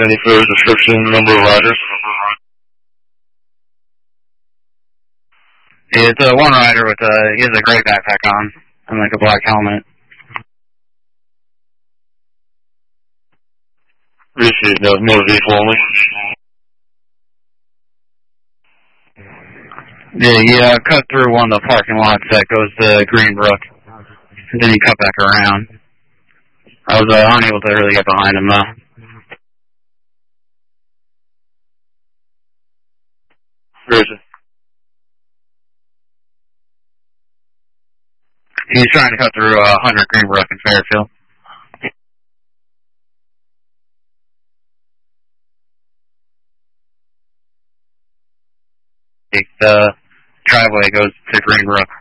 Any further description, number of riders? It's one rider with he has a gray backpack on and like a black helmet. Appreciate that. Motor vehicle only. Yeah, he cut through one of the parking lots that goes to Greenbrook. And then he cut back around. I was unable to really get behind him though. Roger. He's trying to cut through 100 Greenbrook in Fairfield. The driveway goes to Greenbrook.